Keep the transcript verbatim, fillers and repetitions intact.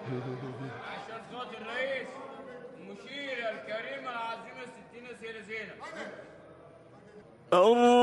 عشان خاطر الرئيس المشيرة الكريمة العظيمة ستنا سيدة زينب.